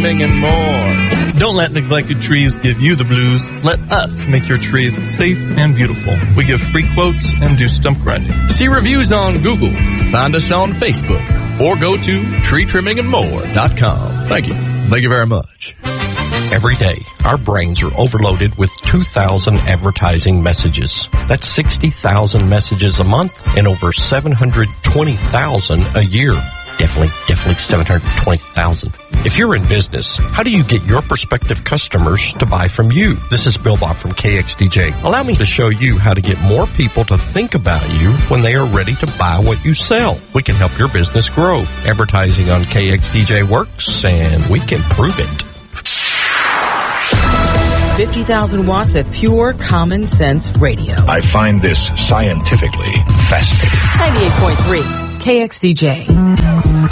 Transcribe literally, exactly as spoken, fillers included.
trimming, and more. Don't let neglected trees give you the blues. Let us make your trees safe and beautiful. We give free quotes and do stump grinding. See reviews on Google. Find us on Facebook. Or go to tree trimming and more dot com. Thank you. Thank you very much. Every day, our brains are overloaded with two thousand advertising messages. That's sixty thousand messages a month and over seven hundred twenty thousand a year. Definitely, definitely seven hundred twenty thousand. If you're in business, how do you get your prospective customers to buy from you? This is Bill Bob from K X D J. Allow me to show you how to get more people to think about you when they are ready to buy what you sell. We can help your business grow. Advertising on K X D J works, and we can prove it. fifty thousand watts of pure common sense radio. I find this scientifically fascinating. ninety-eight point three K X D J.